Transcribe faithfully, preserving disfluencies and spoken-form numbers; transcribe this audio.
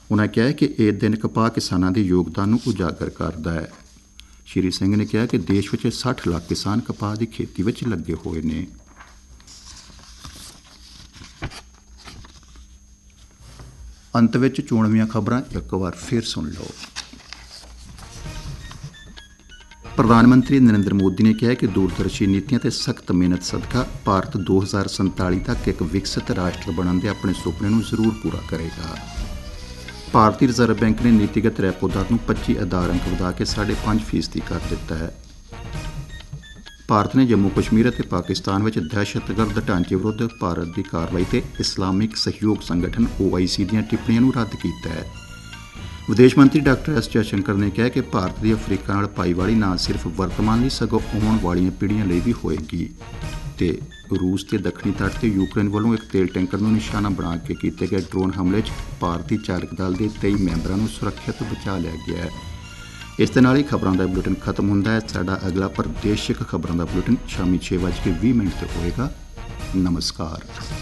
उन्होंने कहा कि यह दिन कपाह किसानों के योगदान को उजागर करता है। श्री सिंह ने कहा कि देश में साठ लाख किसान कपाह की खेती में लगे हुए हैं। अंत में चोणवीं खबरां एक बार फिर सुन लो। प्रधानमंत्री नरेंद्र मोदी ने कहा कि दूरदर्शी नीतियां ते सख्त मेहनत सदका भारत दो हज़ार संताली तक एक विकसित राष्ट्र बनने के अपने सुपने को जरूर पूरा करेगा। भारतीय रिजर्व बैंक ने नीतिगत रैपो दर को पच्चीस आधार अंक बढ़ा के साढ़े पाँच फीसदी कर दिता है। भारत ने जम्मू कश्मीर और पाकिस्तान में दहशतगर्द ढांचे विरुद्ध भारत की कार्रवाई से इस्लामिक सहयोग संगठन ओ आई सी दी टिप्पणियों को रद्द किया है। विदेश मंत्री डॉक्टर एस जयशंकर ने कहा कि भारत की अफ्रीका नाल भाईवाली न सिर्फ वर्तमान लिए सगों आने वाली पीढ़ियों लिए भी होएगी। तो रूस के दक्षिणी तट से यूक्रेन वालों एक तेल टैंकर को निशाना बना के किए गए ड्रोन हमले भारतीय चालक दल के तेई मैंबरों को सुरक्षित बचा लिया गया है। इस दे नाल ही खबरों का बुलेटिन खत्म होता है। साडा अगला प्रादेशिक खबरों का बुलेटिन शामी छे बज के भी मिनट से होएगा। नमस्कार।